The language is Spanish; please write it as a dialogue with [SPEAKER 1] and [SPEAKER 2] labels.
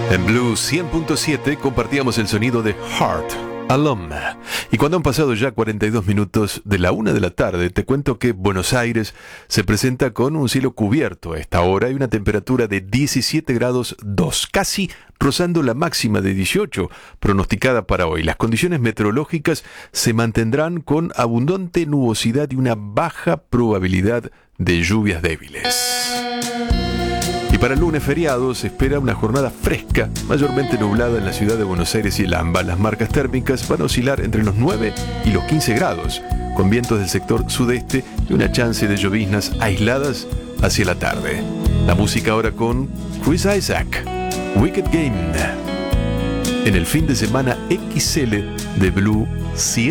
[SPEAKER 1] En Blue 100.7 compartíamos el sonido de Heart, Alum. Y cuando han pasado ya 42 minutos de la 1 de la tarde, te cuento que Buenos Aires se presenta con un cielo cubierto a esta hora y una temperatura de 17 grados 2, casi rozando la máxima de 18 pronosticada para hoy. Las condiciones meteorológicas se mantendrán con abundante nubosidad y una baja probabilidad de lluvias débiles. Y para el lunes feriado se espera una jornada fresca, mayormente nublada en la ciudad de Buenos Aires y el AMBA. Las marcas térmicas van a oscilar entre los 9 y los 15 grados, con vientos del sector sudeste y una chance de lloviznas aisladas hacia la tarde. La música ahora con Chris Isaak, Wicked Game, en el fin de semana XL de Blue 100.